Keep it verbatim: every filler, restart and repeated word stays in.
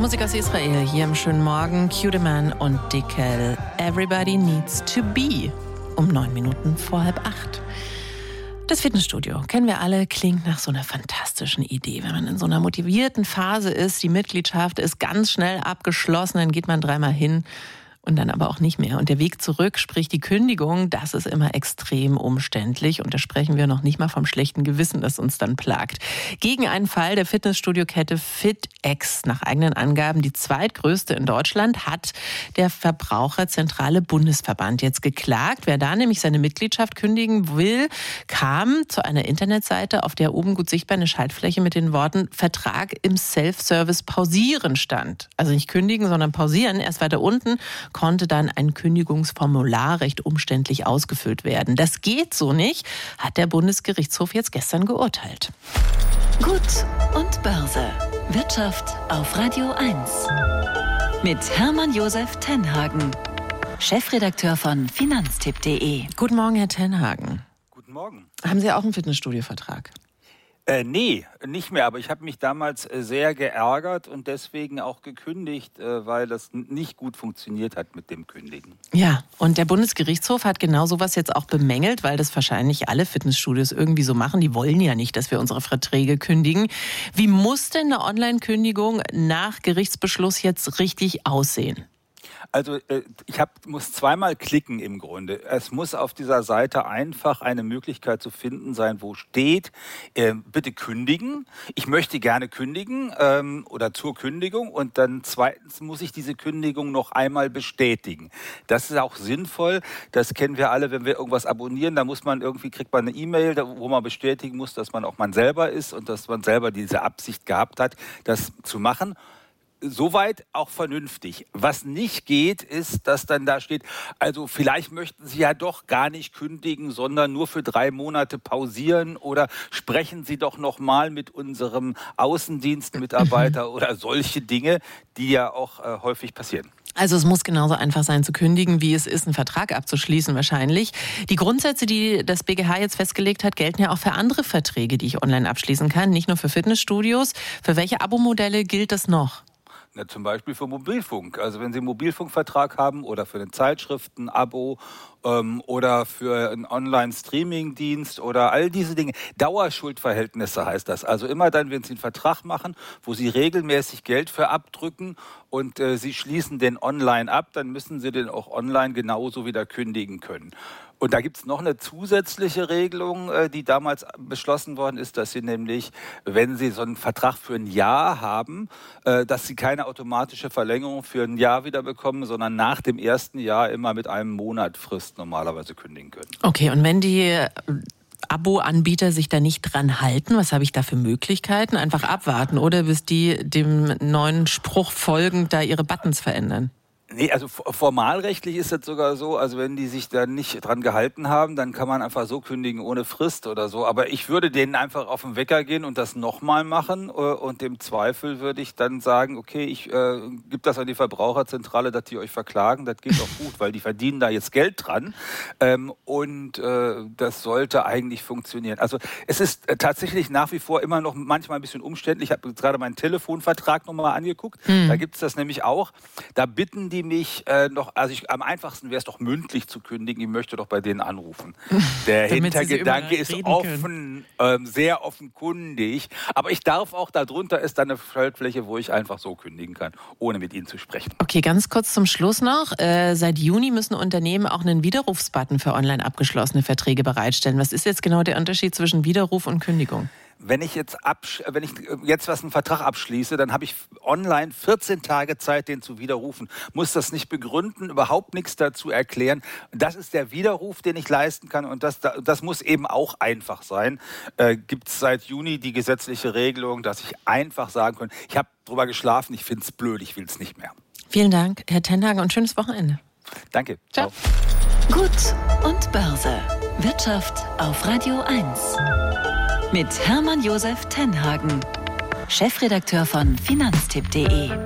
Musik aus Israel hier im schönen Morgen. Cue the Man und Dekel. Everybody needs to be. Um neun Minuten vor halb acht. Das Fitnessstudio, kennen wir alle, klingt nach so einer fantastischen Idee. Wenn man in so einer motivierten Phase ist, die Mitgliedschaft ist ganz schnell abgeschlossen, dann geht man dreimal hin. Und dann aber auch nicht mehr. Und der Weg zurück, sprich die Kündigung, das ist immer extrem umständlich. Und da sprechen wir noch nicht mal vom schlechten Gewissen, das uns dann plagt. Gegen einen Fall der Fitnessstudio-Kette FitX, nach eigenen Angaben die zweitgrößte in Deutschland, hat der Verbraucherzentrale Bundesverband jetzt geklagt. Wer da nämlich seine Mitgliedschaft kündigen will, kam zu einer Internetseite, auf der oben gut sichtbar eine Schaltfläche mit den Worten Vertrag im Self-Service pausieren stand. Also nicht kündigen, sondern pausieren. Erst weiter unten konnte dann ein Kündigungsformular recht umständlich ausgefüllt werden. Das geht so nicht, hat der Bundesgerichtshof jetzt gestern geurteilt. Gut und Börse. Wirtschaft auf Radio eins. Mit Hermann Josef Tenhagen, Chefredakteur von finanztipp punkt de. Guten Morgen, Herr Tenhagen. Guten Morgen. Haben Sie auch einen Fitnessstudio-Vertrag? Äh, nee, nicht mehr. Aber ich habe mich damals äh, sehr geärgert und deswegen auch gekündigt, äh, weil das n- nicht gut funktioniert hat mit dem Kündigen. Ja, und der Bundesgerichtshof hat genau sowas jetzt auch bemängelt, weil das wahrscheinlich alle Fitnessstudios irgendwie so machen. Die wollen ja nicht, dass wir unsere Verträge kündigen. Wie muss denn eine Online-Kündigung nach Gerichtsbeschluss jetzt richtig aussehen? Also äh, ich hab, muss zweimal klicken im Grunde. Es muss auf dieser Seite einfach eine Möglichkeit zu finden sein, wo steht, äh, bitte kündigen. Ich möchte gerne kündigen ähm, oder zur Kündigung. Und dann zweitens muss ich diese Kündigung noch einmal bestätigen. Das ist auch sinnvoll. Das kennen wir alle, wenn wir irgendwas abonnieren. Da muss man irgendwie, kriegt man eine E-Mail, wo man bestätigen muss, dass man auch man selber ist und dass man selber diese Absicht gehabt hat, das zu machen. Soweit auch vernünftig. Was nicht geht, ist, dass dann da steht, also vielleicht möchten Sie ja doch gar nicht kündigen, sondern nur für drei Monate pausieren oder sprechen Sie doch noch mal mit unserem Außendienstmitarbeiter oder solche Dinge, die ja auch äh, häufig passieren. Also es muss genauso einfach sein zu kündigen, wie es ist, einen Vertrag abzuschließen wahrscheinlich. Die Grundsätze, die das B G H jetzt festgelegt hat, gelten ja auch für andere Verträge, die ich online abschließen kann, nicht nur für Fitnessstudios. Für welche Abo-Modelle gilt das noch? Na, zum Beispiel für Mobilfunk. Also wenn Sie einen Mobilfunkvertrag haben oder für eine Zeitschrift, ein Abo ähm, oder für einen Online-Streaming-Dienst oder all diese Dinge. Dauerschuldverhältnisse heißt das. Also immer dann, wenn Sie einen Vertrag machen, wo Sie regelmäßig Geld für abdrücken und äh, Sie schließen den online ab, dann müssen Sie den auch online genauso wieder kündigen können. Und da gibt es noch eine zusätzliche Regelung, die damals beschlossen worden ist, dass Sie nämlich, wenn Sie so einen Vertrag für ein Jahr haben, dass Sie keine automatische Verlängerung für ein Jahr wieder bekommen, sondern nach dem ersten Jahr immer mit einem Monat Frist normalerweise kündigen können. Okay, und wenn die Abo-Anbieter sich da nicht dran halten, was habe ich da für Möglichkeiten? Einfach abwarten, oder bis die dem neuen Spruch folgend da ihre Buttons verändern? Nee, also formalrechtlich ist das sogar so, also wenn die sich da nicht dran gehalten haben, dann kann man einfach so kündigen ohne Frist oder so. Aber ich würde denen einfach auf den Wecker gehen und das nochmal machen und im Zweifel würde ich dann sagen, okay, ich äh, gebe das an die Verbraucherzentrale, dass die euch verklagen, das geht auch gut, weil die verdienen da jetzt Geld dran ähm, und äh, das sollte eigentlich funktionieren. Also es ist äh, tatsächlich nach wie vor immer noch manchmal ein bisschen umständlich. Ich habe gerade meinen Telefonvertrag nochmal angeguckt, hm. Da gibt es das nämlich auch. Da bitten die mich äh, noch, also ich, am einfachsten wäre es doch mündlich zu kündigen, ich möchte doch bei denen anrufen. Der Hintergedanke ist offen, ähm, sehr offenkundig, aber ich darf auch, darunter ist dann eine Schaltfläche, wo ich einfach so kündigen kann, ohne mit ihnen zu sprechen. Okay, ganz kurz zum Schluss noch. Äh, seit Juni müssen Unternehmen auch einen Widerrufsbutton für online abgeschlossene Verträge bereitstellen. Was ist jetzt genau der Unterschied zwischen Widerruf und Kündigung? Wenn ich jetzt absch- wenn ich jetzt was einen Vertrag abschließe, dann habe ich online vierzehn Tage Zeit, den zu widerrufen. Muss das nicht begründen, überhaupt nichts dazu erklären. Das ist der Widerruf, den ich leisten kann und das, das muss eben auch einfach sein. Äh, gibt es seit Juni die gesetzliche Regelung, dass ich einfach sagen kann, ich habe drüber geschlafen, ich finde es blöd, ich will es nicht mehr. Vielen Dank, Herr Tenhagen, und schönes Wochenende. Danke. Ciao. Gut und Börse. Wirtschaft auf Radio eins. Mit Hermann Josef Tenhagen, Chefredakteur von finanztipp punkt de.